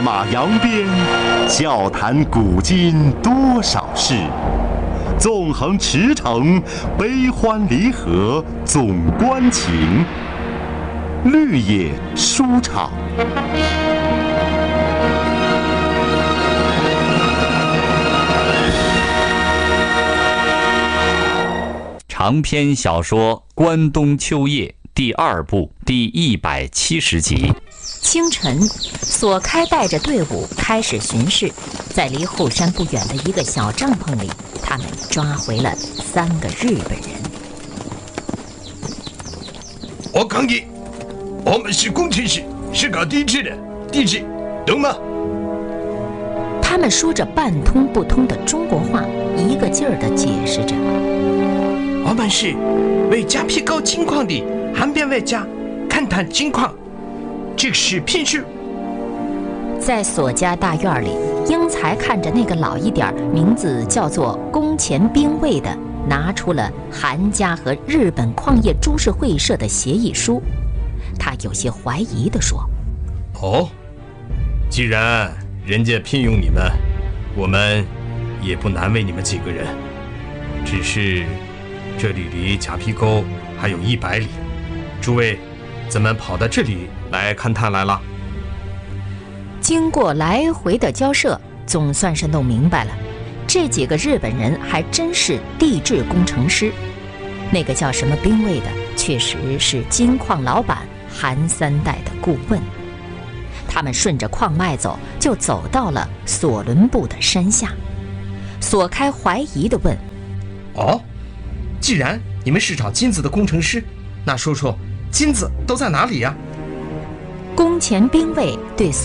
马扬鞭，笑谈古今多少事。纵横驰骋，悲欢离合总关情。绿野书场。 长篇小说《关东秋夜》第2部第170集。 清晨，索开带着队伍开始巡视，在离后山不远的一个小帐篷里，他们抓回了3个日本人。 我抗议，我们是工程师，是搞地质的，地质懂吗？ 他们说着半通不通的中国话，一个劲儿地解释着。 我们是为家批购金矿的，岸边为家勘探金矿，这是聘书。 在索家大院里，英才看着那个老一点名字叫做宫前兵卫的，拿出了韩家和日本矿业株式会社的协议书。他有些怀疑地说： 哦，既然人家聘用你们，我们也不难为你们几个人，只是这里离甲皮沟还有100里，诸位怎么跑到这里来勘探来了？ 经过来回的交涉，总算是弄明白了，这几个日本人还真是地质工程师。那个叫什么兵卫的，确实是金矿老板韩3代的顾问。他们顺着矿脉走，就走到了索伦部的山下。索开怀疑地问： 哦，既然你们是找金子的工程师，那说说金子都在哪里呀？ 宫前兵卫对